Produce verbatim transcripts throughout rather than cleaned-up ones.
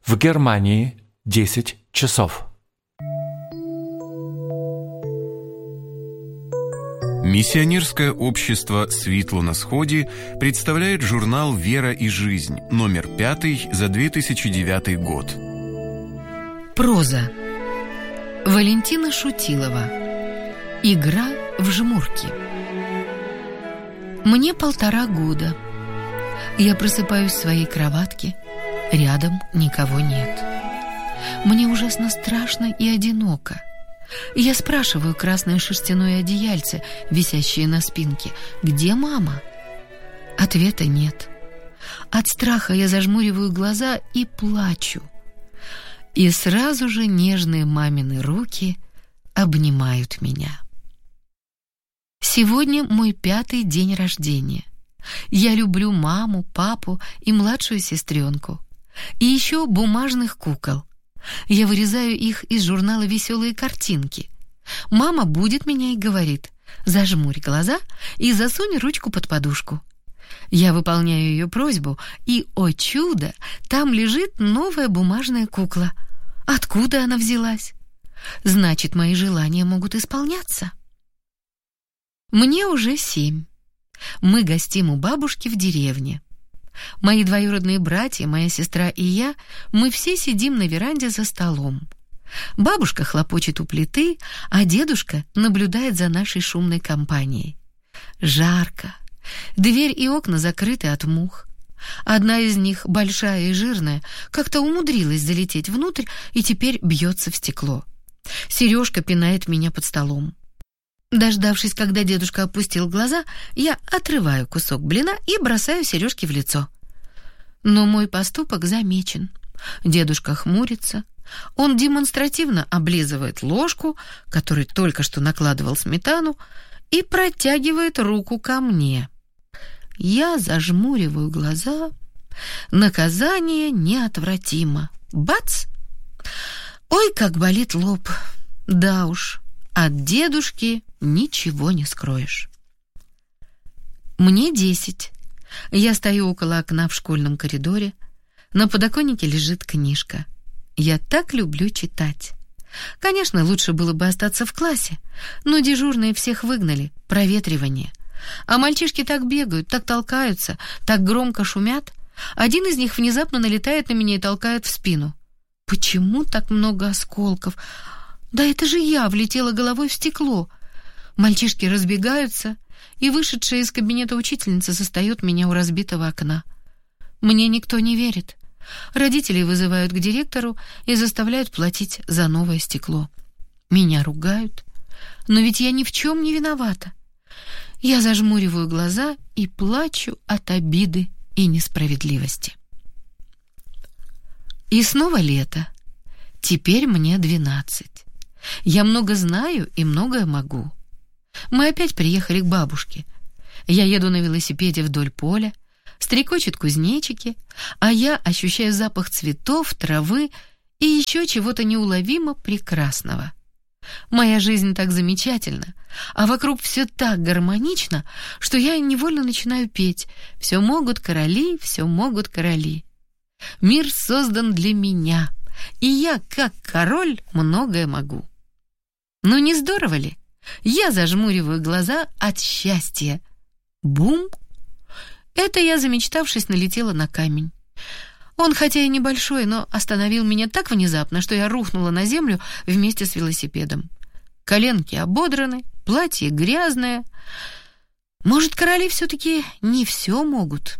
В Германии десять часов. Миссионерское общество «Світло на Сході» представляет журнал «Вера и жизнь», номер пятый за две тысячи девятый год. Проза. Валентина Шутилова. Игра в жмурки. Мне полтора года. Я просыпаюсь в своей кроватке. Рядом никого нет. Мне ужасно страшно и одиноко. Я спрашиваю красное шерстяное одеяльце, висящее на спинке: «Где мама?» Ответа нет. От страха я зажмуриваю глаза и плачу. И сразу же нежные мамины руки обнимают меня. Сегодня мой пятый день рождения. Я люблю маму, папу и младшую сестренку. И еще бумажных кукол. Я вырезаю их из журнала «Веселые картинки». Мама будет меня и говорит: «Зажмурь глаза и засунь ручку под подушку». Я выполняю ее просьбу, и, о чудо, там лежит новая бумажная кукла. Откуда она взялась? Значит, мои желания могут исполняться. Мне уже семь. Мы гостим у бабушки в деревне. Мои двоюродные братья, моя сестра и я, мы все сидим на веранде за столом. Бабушка хлопочет у плиты, а дедушка наблюдает за нашей шумной компанией. Жарко. Дверь и окна закрыты от мух. Одна из них, большая и жирная, как-то умудрилась залететь внутрь и теперь бьется в стекло. Сережка пинает меня под столом. Дождавшись, когда дедушка опустил глаза, я отрываю кусок блина и бросаю Сережке в лицо. Но мой поступок замечен. Дедушка хмурится. Он демонстративно облизывает ложку, которой только что накладывал сметану, и протягивает руку ко мне. Я зажмуриваю глаза. Наказание неотвратимо. Бац! Ой, как болит лоб. Да уж, от дедушки ничего не скроешь. Мне десять. Я стою около окна в школьном коридоре. На подоконнике лежит книжка. Я так люблю читать. Конечно, лучше было бы остаться в классе, но дежурные всех выгнали. Проветривание. А мальчишки так бегают, так толкаются, так громко шумят. Один из них внезапно налетает на меня и толкает в спину. Почему так много осколков? Да это же я влетела головой в стекло. Мальчишки разбегаются, и вышедшая из кабинета учительница застает меня у разбитого окна. Мне никто не верит. Родителей вызывают к директору и заставляют платить за новое стекло. Меня ругают, но ведь я ни в чем не виновата. Я зажмуриваю глаза и плачу от обиды и несправедливости. И снова лето. Теперь мне двенадцать. Я много знаю и многое могу. Мы опять приехали к бабушке. Я еду на велосипеде вдоль поля, стрекочут кузнечики, а я ощущаю запах цветов, травы и еще чего-то неуловимо прекрасного. Моя жизнь так замечательна, а вокруг все так гармонично, что я невольно начинаю петь: «Все могут короли, все могут короли». Мир создан для меня, и я, как король, многое могу. Ну не здорово ли? Я зажмуриваю глаза от счастья. Бум! Это я, замечтавшись, налетела на камень. Он, хотя и небольшой, но остановил меня так внезапно, что я рухнула на землю вместе с велосипедом. Коленки ободраны, платье грязное. Может, короли все-таки не все могут?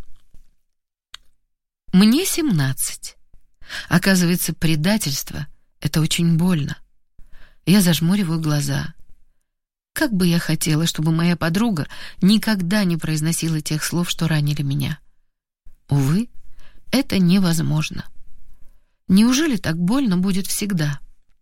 Мне семнадцать. Оказывается, предательство — это очень больно. Я зажмуриваю глаза. Как бы я хотела, чтобы моя подруга никогда не произносила тех слов, что ранили меня. Увы, это невозможно. Неужели так больно будет всегда?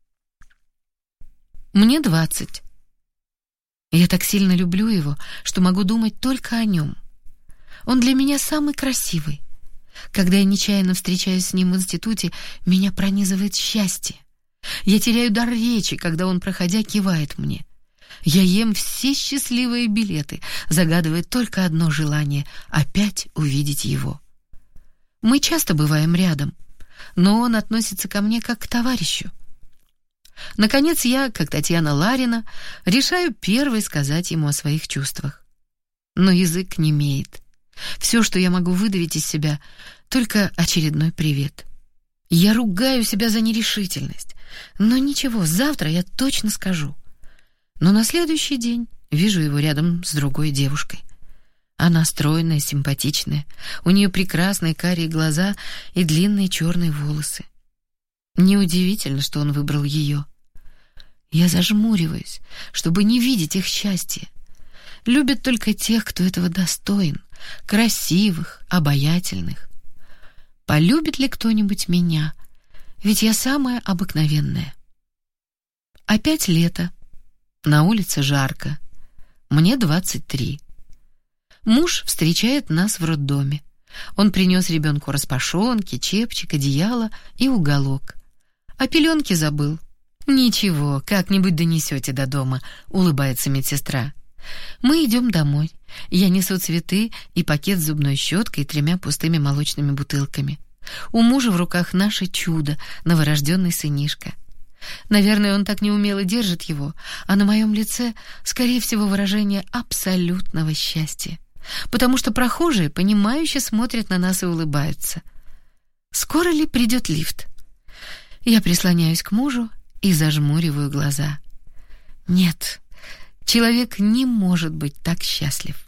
Мне двадцать. Я так сильно люблю его, что могу думать только о нем. Он для меня самый красивый. Когда я нечаянно встречаюсь с ним в институте, меня пронизывает счастье. Я теряю дар речи, когда он, проходя, кивает мне. Я ем все счастливые билеты, загадывая только одно желание — опять увидеть его. Мы часто бываем рядом. но он относится ко мне как к товарищу. Наконец я, как Татьяна Ларина, решаю первой сказать ему о своих чувствах. Но язык немеет. Все, что я могу выдавить из себя, только очередной привет. Я ругаю себя за нерешительность. Но ничего, завтра я точно скажу. Но на следующий день вижу его рядом с другой девушкой. Она стройная, симпатичная, у нее прекрасные карие глаза и длинные черные волосы. Неудивительно, что он выбрал ее. Я зажмуриваюсь, чтобы не видеть их счастья. Любят только тех, кто этого достоин, красивых, обаятельных. Полюбит ли кто-нибудь меня? Ведь я самая обыкновенная. Опять лето. На улице жарко. Мне двадцать три. Муж встречает нас в роддоме. Он принес ребенку распашонки, чепчик, одеяло и уголок. А пеленки забыл. «Ничего, как-нибудь донесете до дома», — улыбается медсестра. Мы идем домой. Я несу цветы и пакет с зубной щеткой и тремя пустыми молочными бутылками. У мужа в руках наше чудо, новорожденный сынишка. Наверное, он так неумело держит его, а на моем лице, скорее всего, выражение абсолютного счастья, потому что прохожие, понимающе смотрят на нас и улыбаются. Скоро ли придет лифт? Я прислоняюсь к мужу и зажмуриваю глаза. Нет, человек не может быть так счастлив.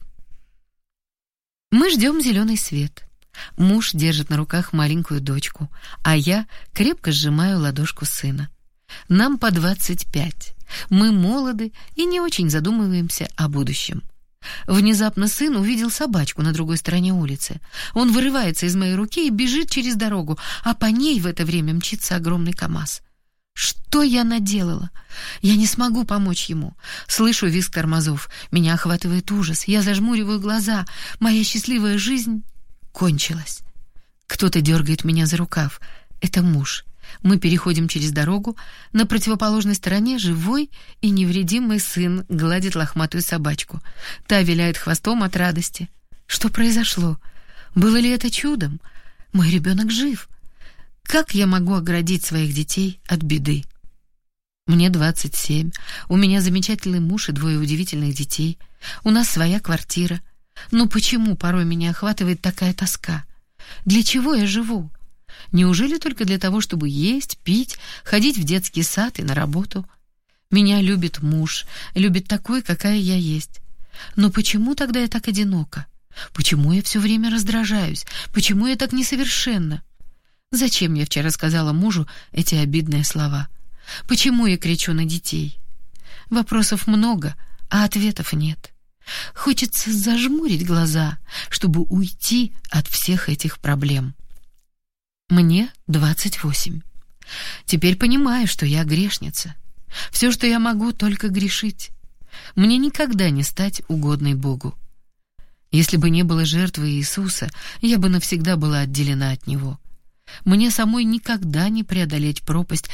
Мы ждем зеленый свет. Муж держит на руках маленькую дочку, а я крепко сжимаю ладошку сына. Нам по двадцать пять. Мы молоды и не очень задумываемся о будущем. Внезапно сын увидел собачку на другой стороне улицы. Он вырывается из моей руки и бежит через дорогу, а по ней в это время мчится огромный КамАЗ. Что я наделала? Я не смогу помочь ему. Слышу визг тормозов. Меня охватывает ужас. Я зажмуриваю глаза. Моя счастливая жизнь кончилась. Кто-то дергает меня за рукав. Это муж. Мы переходим через дорогу. На противоположной стороне живой и невредимый сын гладит лохматую собачку. Та виляет хвостом от радости. Что произошло? Было ли это чудом? Мой ребенок жив. Как я могу оградить своих детей от беды? Мне двадцать семь. У меня замечательный муж и двое удивительных детей. У нас своя квартира. Но почему порой меня охватывает такая тоска? Для чего я живу? Неужели только для того, чтобы есть, пить, ходить в детский сад и на работу? Меня любит муж, любит такой, какая я есть. Но почему тогда я так одинока? Почему я все время раздражаюсь? Почему я так несовершенна? Зачем я вчера сказала мужу эти обидные слова? Почему я кричу на детей? Вопросов много, а ответов нет. Хочется зажмурить глаза, чтобы уйти от всех этих проблем. Мне двадцать восемь. Теперь понимаю, что я грешница. Все, что я могу, только грешить. Мне никогда не стать угодной Богу. Если бы не было жертвы Иисуса, я бы навсегда была отделена от Него. Мне самой никогда не преодолеть пропасть